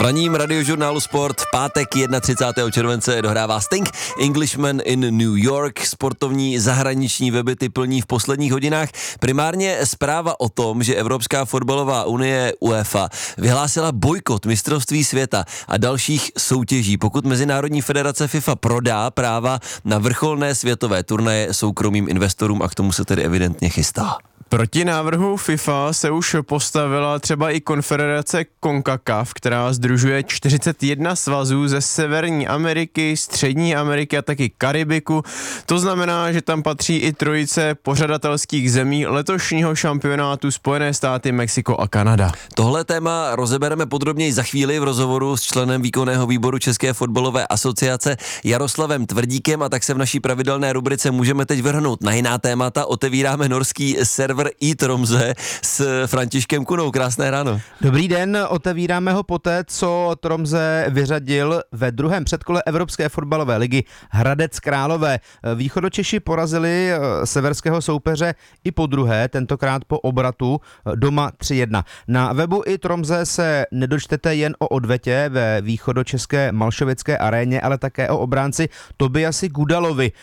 Raním radiožurnálu Sport v pátek 31. července dohrává Sting Englishman in New York. Sportovní zahraniční weby ty plní v posledních hodinách. Primárně zpráva o tom, že Evropská fotbalová unie UEFA vyhlásila bojkot mistrovství světa a dalších soutěží, pokud Mezinárodní federace FIFA prodá práva na vrcholné světové turnaje soukromým investorům, a k tomu se tedy evidentně chystá. Proti návrhu FIFA se už postavila třeba i konfederace CONCACAF, která sdružuje 41 svazů ze Severní Ameriky, Střední Ameriky a taky Karibiku. To znamená, že tam patří i trojice pořadatelských zemí letošního šampionátu Spojené státy, Mexiko a Kanada. Tohle téma rozebereme podrobněji za chvíli v rozhovoru s členem výkonného výboru České fotbalové asociace Jaroslavem Tvrdíkem, a tak se v naší pravidelné rubrice můžeme teď vrhnout na jiná témata. Otevíráme norský server iTromsø s Františkem Kunou. Krásné ráno. Dobrý den, otevíráme ho poté, co Tromsø vyřadil ve druhém předkole Evropské fotbalové ligy Hradec Králové. Východočeši porazili severského soupeře i po druhé, tentokrát po obratu doma 3-1. Na webu iTromsø se nedočtete jen o odvetě ve východočeské Malšovické aréně, ale také o obránci Tobiasi Gudalovi.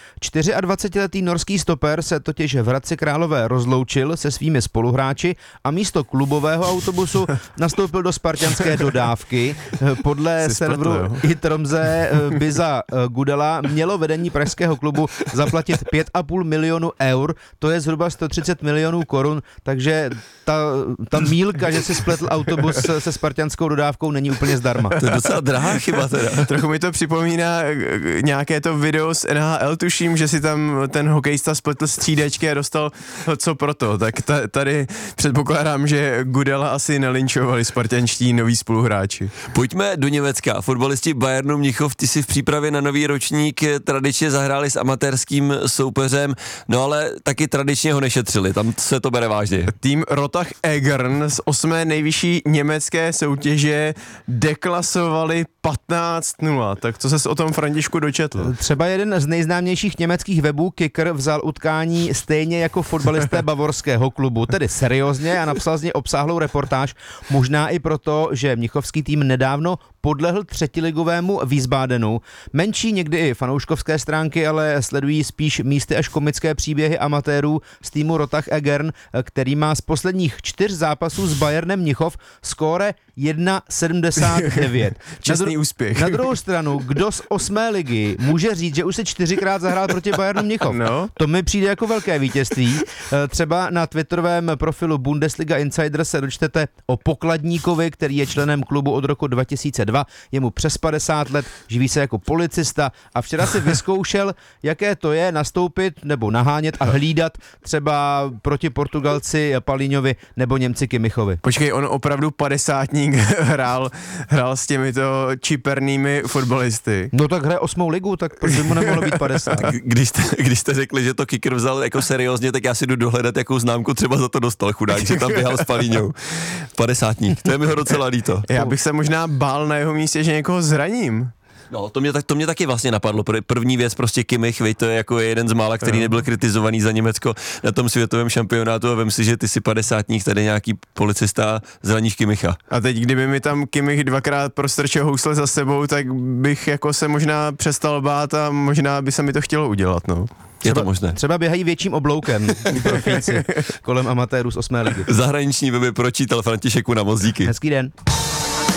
24letý norský stoper se totiž v Hradci Králové rozloučil se svými spoluhráči a místo klubového autobusu nastoupil do spartanské dodávky. Podle serveru iTromsø by za Gudala mělo vedení pražského klubu zaplatit 5,5 milionu eur, to je zhruba 130 milionů korun, takže ta mílka, že si spletl autobus se spartanskou dodávkou, není úplně zdarma. To je docela drahá chyba teda. Trochu mi to připomíná nějaké to video z NHL, tuším, že si tam ten hokejista spletl střídačky a dostal co proto. Tak tady předpokládám, že Gudala asi nelinčovali spartanští noví spoluhráči. Pojďme do Německa. Fotbalisti Bayernu Mnichov, ty si v přípravě na nový ročník tradičně zahráli s amatérským soupeřem, no ale taky tradičně ho nešetřili, tam se to bere vážně. Tým Rotach Egern z 8. nejvyšší německé soutěže deklasovali 15-0. Tak co ses o tom, Františku, dočetl? Třeba jeden z nejznámějších německých webů Kicker vzal utkání stejně jako fotbalisté bavorského klubu, tedy seriózně, a napsal z něj obsáhlou reportáž, možná i proto, že mnichovský tým nedávno podlehl třetiligovému Wiesbadenu. Menší někdy i fanouškovské stránky ale sledují spíš místy až komické příběhy amatérů z týmu Rotach Egern, který má z posledních 4 zápasů s Bayernem Mnichov skóre 1,79. Čestný úspěch. Na druhou stranu, kdo z 8. ligy může říct, že už se 4krát zahrál proti Bayernu Mnichov? No. To mi přijde jako velké vítězství. Třeba na twitterovém profilu Bundesliga Insider se dočtete o Pokladníkovi, který je členem klubu od roku 2002. Je mu přes 50 let, živí se jako policista a včera si vyzkoušel, jaké to je nastoupit nebo nahánět a hlídat třeba proti Portugalci Palíňovi nebo Němci Kimmichovi. Počkej, on opravdu 50ník hrál s těmito čipernými fotbalisty. No tak hraje 8. ligu, tak proč by mu nemohlo být 50? Když jste řekli, že to Kicker vzal jako seriózně, tak já si jdu dohledat, jakou známku třeba za to dostal, chudák, že tam běhal s Palíňou. 50ník, to je mi ho docela líto. Já bych se možná bál na jeho místě, že někoho zraním. No, to mě taky vlastně napadlo. První věc prostě Kimmich, to je jako jeden z mála, který nebyl kritizovaný za Německo na tom světovém šampionátu, a vem si, že ty si 50ník, tady nějaký policista, zraníš Kimmicha. A teď, kdyby mi tam Kimmich 2krát prostrčil housle za sebou, tak bych jako se možná přestal bát a možná by se mi to chtělo udělat, no. Je to možné. Třeba běhají větším obloukem profíci kolem amatérů z 8. ligy. Zahraniční weby pročítal František Kuna, moc díky. Hezký den.